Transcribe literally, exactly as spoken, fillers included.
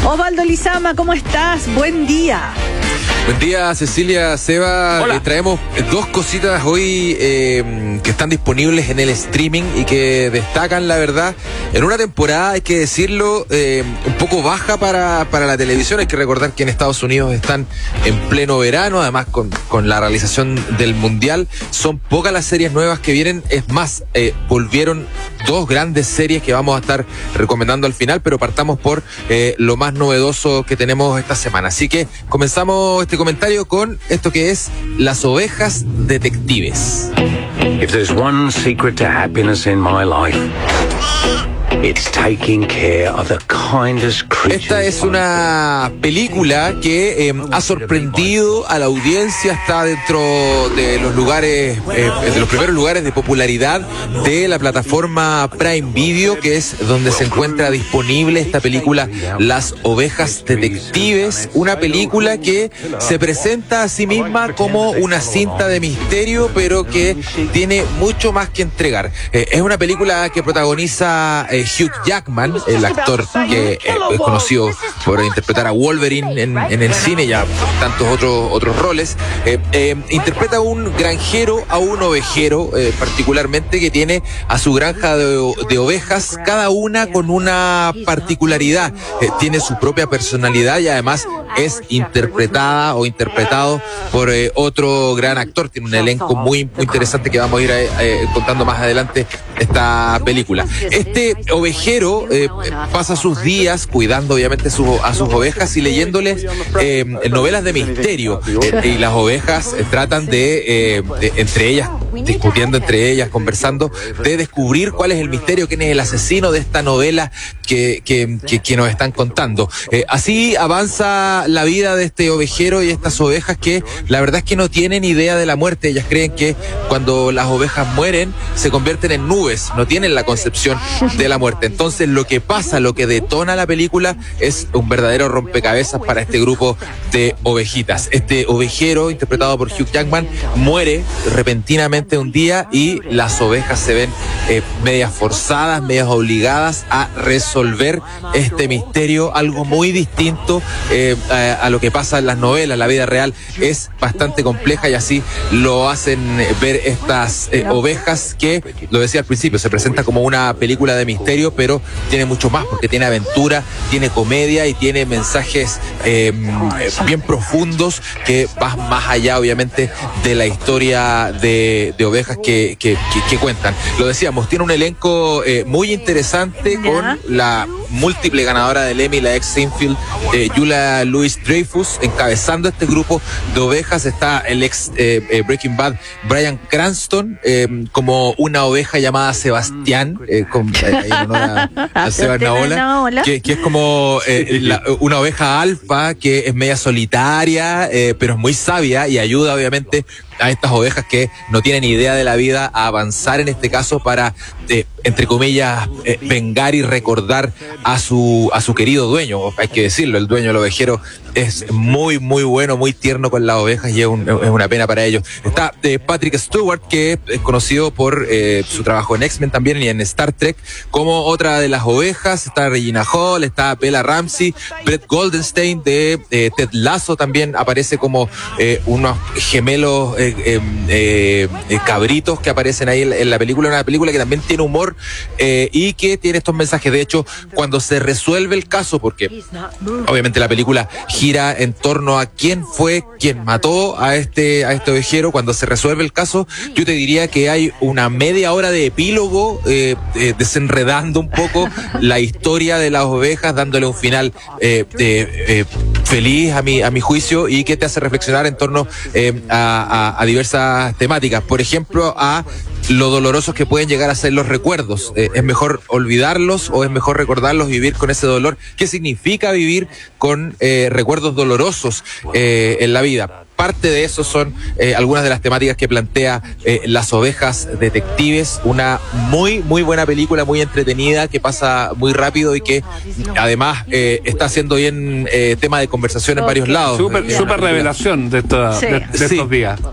Osvaldo Lizama, ¿cómo estás? Buen día. Buen día, Cecilia, Seba. Eh, traemos dos cositas hoy eh, que están disponibles en el streaming y que destacan, la verdad, en una temporada, hay que decirlo, eh, un poco baja para, para la televisión. Hay que recordar que en Estados Unidos están en pleno verano, además con, con la realización del Mundial. Son pocas las series nuevas que vienen. Es más, eh, volvieron dos grandes series que vamos a estar recomendando al final, pero partamos por eh, lo más novedoso que tenemos esta semana. Así que comenzamos este comentario con esto que es Las Ovejas Detectives. If there's one secret to happiness in my life, it's taking care of the kindest creatures. Esta es una película que eh, ha sorprendido a la audiencia, está dentro de los lugares, eh, de los primeros lugares de popularidad de la plataforma Prime Video, que es donde se encuentra disponible esta película Las Ovejas Detectives, una película que se presenta a sí misma como una cinta de misterio, pero que tiene mucho más que entregar. Eh, es una película que protagoniza eh, Hugh Jackman, el actor que eh, es conocido por interpretar a Wolverine en, en el cine, ya tantos otros otros roles. Eh, eh, interpreta a un granjero, a un ovejero, eh, particularmente, que tiene a su granja de, de ovejas, cada una con una particularidad. Eh, tiene su propia personalidad y además es interpretada o interpretado por eh, otro gran actor. Tiene un elenco muy, muy interesante que vamos a ir eh, contando más adelante esta película. Este ovejero eh, pasa sus días cuidando obviamente su, a sus ovejas y leyéndoles eh, novelas de misterio, eh, y las ovejas eh, tratan de, eh, de entre ellas, discutiendo entre ellas, conversando, de descubrir cuál es el misterio, quién es el asesino de esta novela que, que, que, que nos están contando. Eh, así avanza la vida de este ovejero y estas ovejas, que la verdad es que no tienen idea de la muerte. Ellas creen que cuando las ovejas mueren se convierten en nubes, no tienen la concepción de la muerte. Entonces lo que pasa, lo que detona la película, es un verdadero rompecabezas para este grupo de ovejitas. Este ovejero, interpretado por Hugh Jackman, muere repentinamente un día y las ovejas se ven eh, medias forzadas, medias obligadas a resolver este misterio, algo muy distinto eh, a, a lo que pasa en las novelas. La vida real es bastante compleja y así lo hacen ver estas eh, ovejas, que, lo decía al principio, se presenta como una película de misterio, pero tiene mucho más, porque tiene aventura, tiene comedia y tiene mensajes eh, bien profundos que van más allá, obviamente, de la historia de, de ovejas que, que, que, que cuentan. Lo decíamos, tiene un elenco eh, muy interesante, con la múltiple ganadora del Emmy, la ex Seinfeld, eh, Julia Louis-Dreyfus, encabezando este grupo de ovejas. Está el ex eh, eh, Breaking Bad, Bryan Cranston, eh, como una oveja llamada Sebastián, eh, con, eh, en honor a, a Sebastián Naola, que, que es como eh, la, una oveja alfa que es media solitaria, eh, pero es muy sabia y ayuda obviamente a estas ovejas que no tienen idea de la vida a avanzar, en este caso, para, eh, entre comillas, eh, vengar y recordar a su a su querido dueño. Hay que decirlo, el dueño del ovejero es muy, muy bueno, muy tierno con las ovejas y es, un, es una pena para ellos. Está eh, Patrick Stewart, que es conocido por eh, su trabajo en X-Men también y en Star Trek, como otra de las ovejas. Está Regina Hall, está Bella Ramsey, Brett Goldenstein de eh, Ted Lasso también aparece como eh, unos gemelos eh, Eh, eh, eh, cabritos que aparecen ahí en, en la película. Una película que también tiene humor eh, y que tiene estos mensajes. De hecho, cuando se resuelve el caso, porque obviamente la película gira en torno a quién fue quien mató a este a este ovejero, cuando se resuelve el caso, yo te diría que hay una media hora de epílogo eh, eh, desenredando un poco la historia de las ovejas, dándole un final eh, eh, eh, feliz a mi a mi juicio, y que te hace reflexionar en torno eh, a, a a diversas temáticas, por ejemplo, a lo dolorosos que pueden llegar a ser los recuerdos. Eh, ¿Es mejor olvidarlos o es mejor recordarlos y vivir con ese dolor? ¿Qué significa vivir con eh, recuerdos dolorosos eh, en la vida? Parte de eso son eh, algunas de las temáticas que plantea eh, Las Ovejas Detectives, una muy, muy buena película, muy entretenida, que pasa muy rápido y que además eh, está siendo bien eh, tema de conversación en varios lados. Súper, súper revelación de, esta, sí. de, de estos sí. días.